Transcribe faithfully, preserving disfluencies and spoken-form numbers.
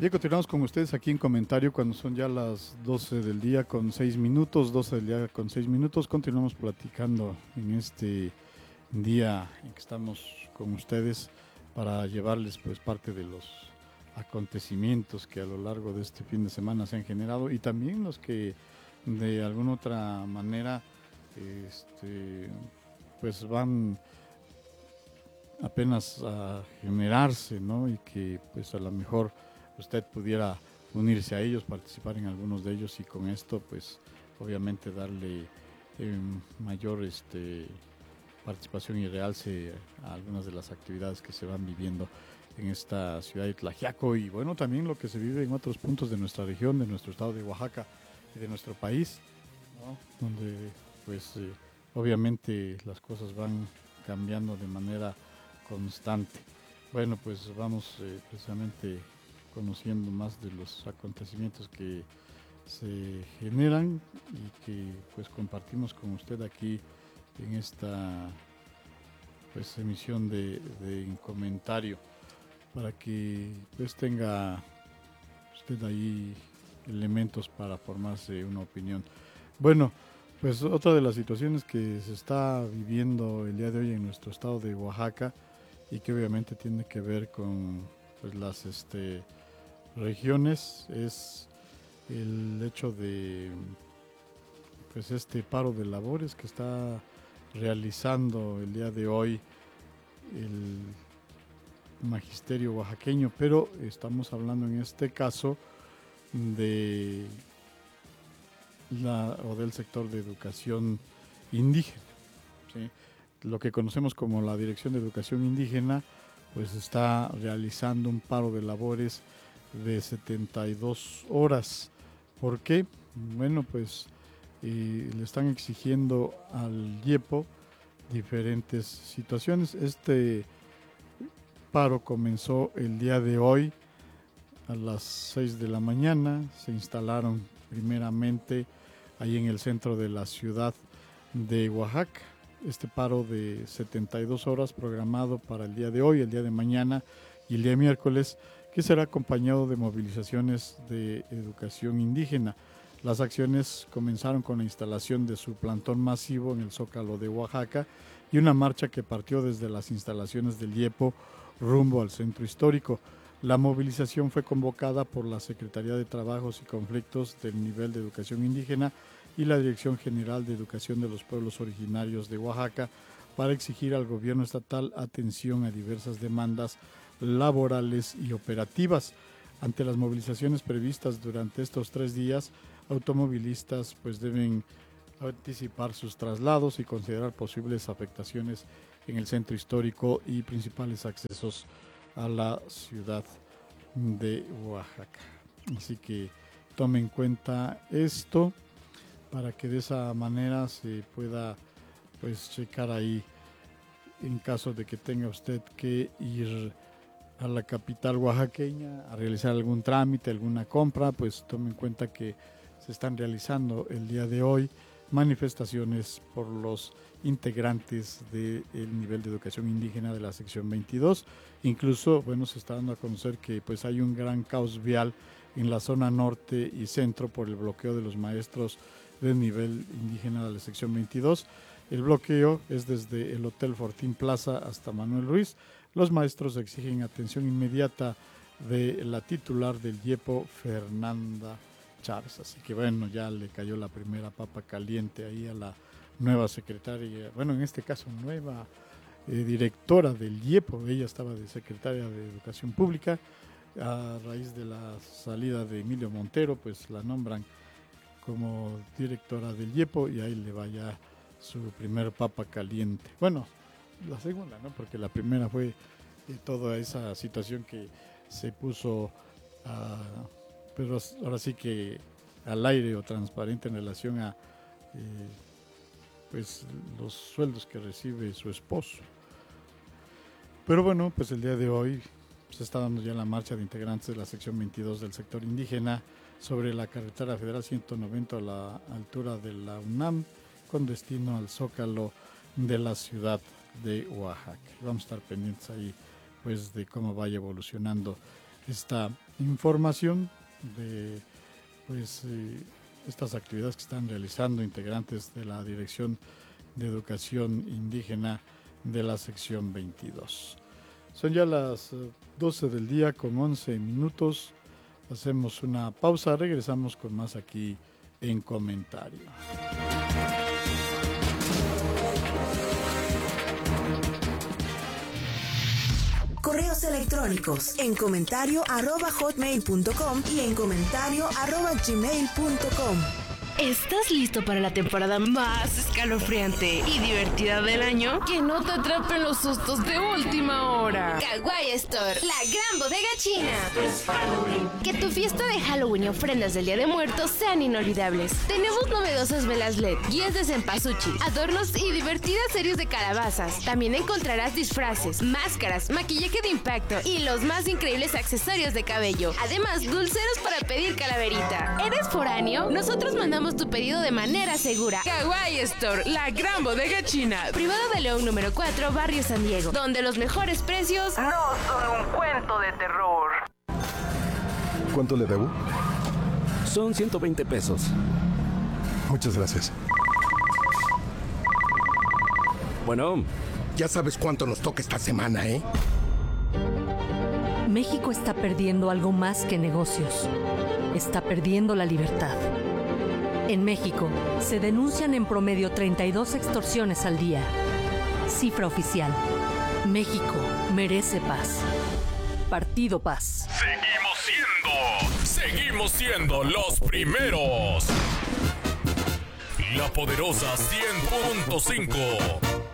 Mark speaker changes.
Speaker 1: Bien, continuamos con ustedes aquí en comentario cuando son ya las doce del día con seis minutos, doce del día con seis minutos. Continuamos platicando en este día en que estamos con ustedes para llevarles pues parte de los acontecimientos que a lo largo de este fin de semana se han generado y también los que de alguna otra manera este, pues van apenas a generarse, ¿no? Y que pues a lo mejor usted pudiera unirse a ellos, participar en algunos de ellos y con esto pues obviamente darle eh, mayor este, participación y realce a algunas de las actividades que se van viviendo en esta ciudad de Tlaxiaco y bueno, también lo que se vive en otros puntos de nuestra región, de nuestro estado de Oaxaca y de nuestro país, ¿no? Donde pues eh, obviamente las cosas van cambiando de manera constante. Bueno, pues vamos eh, precisamente conociendo más de los acontecimientos que se generan y que pues compartimos con usted aquí en esta pues emisión de, de comentario para que pues tenga usted ahí elementos para formarse una opinión. Bueno, pues otra de las situaciones que se está viviendo el día de hoy en nuestro estado de Oaxaca y que obviamente tiene que ver con pues, las este, regiones es el hecho de pues este paro de labores que está realizando el día de hoy el magisterio oaxaqueño, pero estamos hablando en este caso de la o del sector de educación indígena, ¿sí? Lo que conocemos como la Dirección de Educación Indígena pues está realizando un paro de labores de setenta y dos horas. ¿Por qué? Bueno, pues eh, le están exigiendo al IEPO diferentes situaciones. Este paro comenzó el día de hoy a las seis de la mañana. Se instalaron primeramente ahí en el centro de la ciudad de Oaxaca. Este paro de setenta y dos horas programado para el día de hoy, el día de mañana y el día miércoles, que será acompañado de movilizaciones de educación indígena. Las acciones comenzaron con la instalación de su plantón masivo en el Zócalo de Oaxaca y una marcha que partió desde las instalaciones del IEPO rumbo al centro histórico. La movilización fue convocada por la Secretaría de Trabajos y Conflictos del Nivel de Educación Indígena y la Dirección General de Educación de los Pueblos Originarios de Oaxaca para exigir al gobierno estatal atención a diversas demandas laborales y operativas. Ante las movilizaciones previstas durante estos tres días, automovilistas pues deben anticipar sus traslados y considerar posibles afectaciones en el centro histórico y principales accesos a la ciudad de Oaxaca. Así que tome en cuenta esto para que de esa manera se pueda pues checar ahí en caso de que tenga usted que ir a la capital oaxaqueña a realizar algún trámite, alguna compra, pues tome en cuenta que se están realizando el día de hoy manifestaciones por los integrantes del nivel de educación indígena de la sección veintidós. Incluso, bueno, se está dando a conocer que pues hay un gran caos vial en la zona norte y centro por el bloqueo de los maestros del nivel indígena de la sección veintidós. El bloqueo es desde el Hotel Fortín Plaza hasta Manuel Ruiz. Los maestros exigen atención inmediata de la titular del IEPO, Fernanda Chávez. Así que bueno, ya le cayó la primera papa caliente ahí a la nueva secretaria, bueno, en este caso nueva eh, directora del IEPO. Ella estaba de secretaria de Educación Pública. A raíz de la salida de Emilio Montero, pues la nombran como directora del IEPO y ahí le va ya su primer papa caliente. Bueno, la segunda, ¿no? Porque la primera fue eh, toda esa situación que se puso, uh, pero ahora sí que al aire o transparente en relación a eh, pues los sueldos que recibe su esposo. Pero bueno, pues el día de hoy se está dando ya la marcha de integrantes de la sección veintidós del sector indígena sobre la carretera federal ciento noventa a la altura de la UNAM con destino al Zócalo de la ciudad de Oaxaca. Vamos a estar pendientes ahí pues de cómo vaya evolucionando esta información de pues eh, estas actividades que están realizando integrantes de la Dirección de Educación Indígena de la sección veintidós. Son ya las doce del día con once minutos. Hacemos una pausa, regresamos con más aquí en Comentario.
Speaker 2: Correos electrónicos en comentario arroba hotmail punto com y en comentario arroba gmail punto com.
Speaker 3: ¿Estás listo para la temporada más escalofriante y divertida del año? Que no te atrapen los sustos de última hora. Kawaii Store, la gran bodega china. Que tu fiesta de Halloween y ofrendas del Día de Muertos sean inolvidables. Tenemos novedosas velas L E D, guías de cempasúchil, adornos y divertidas series de calabazas. También encontrarás disfraces, máscaras, maquillaje de impacto y los más increíbles accesorios de cabello. Además, dulceros para pedir calaverita. ¿Eres foráneo? Nosotros mandamos tu pedido de manera segura. Kawaii Store, la gran bodega china. Privado de León número cuatro, Barrio San Diego, donde los mejores precios no son un cuento de terror.
Speaker 4: ¿Cuánto le debo?
Speaker 5: Son ciento veinte pesos.
Speaker 4: Muchas gracias.
Speaker 5: Bueno,
Speaker 6: ya sabes cuánto nos toca esta semana, ¿eh?
Speaker 7: México está perdiendo algo más que negocios. Está perdiendo la libertad. En México, se denuncian en promedio treinta y dos extorsiones al día. Cifra oficial. México merece paz. Partido Paz.
Speaker 8: Seguimos siendo, seguimos siendo los primeros. La poderosa cien punto cinco.